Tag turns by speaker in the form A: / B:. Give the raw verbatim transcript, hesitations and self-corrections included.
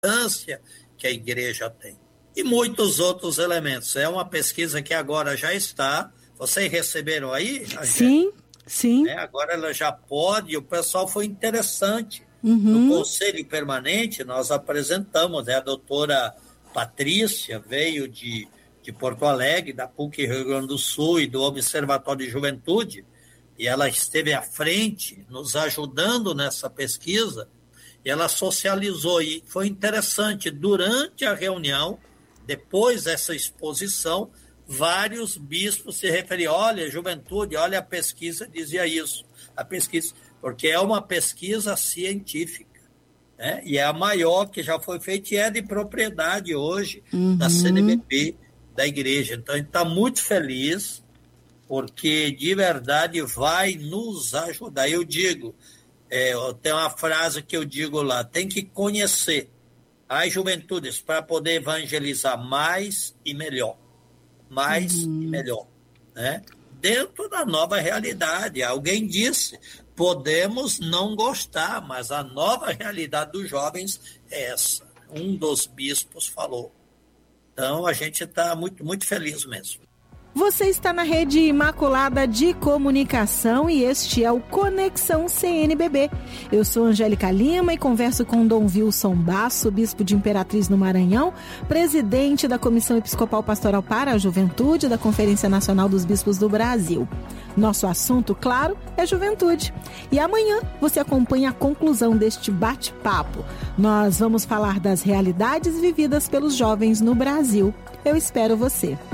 A: importância que a igreja tem. E muitos outros elementos. É uma pesquisa que agora já está. Vocês receberam aí?
B: Sim, sim.
A: É, agora ela já pode, o pessoal foi interessante.
B: Uhum.
A: No Conselho Permanente, nós apresentamos, né, a doutora Patrícia veio de, de Porto Alegre, da P U C Rio Grande do Sul e do Observatório de Juventude, e ela esteve à frente, nos ajudando nessa pesquisa, e ela socializou, e foi interessante, durante a reunião, depois dessa exposição, vários bispos se referiam, olha, juventude, olha a pesquisa, dizia isso, a pesquisa, porque é uma pesquisa científica, né? E é a maior que já foi feita e é de propriedade hoje uhum. da C N B B, da igreja. Então, a gente está muito feliz, porque de verdade vai nos ajudar. Eu digo, é, tem uma frase que eu digo lá, tem que conhecer as juventudes para poder evangelizar mais e melhor. Mais uhum. e melhor, né? Dentro da nova realidade. Alguém disse, podemos não gostar, mas a nova realidade dos jovens é essa. Um dos bispos falou. Então, a gente está muito, muito feliz mesmo.
B: Você está na Rede Imaculada de Comunicação e este é o Conexão C N B B. Eu sou Angélica Lima e converso com Dom Wilson Basso, bispo de Imperatriz no Maranhão, presidente da Comissão Episcopal Pastoral para a Juventude da Conferência Nacional dos Bispos do Brasil. Nosso assunto, claro, é juventude. E amanhã você acompanha a conclusão deste bate-papo. Nós vamos falar das realidades vividas pelos jovens no Brasil. Eu espero você.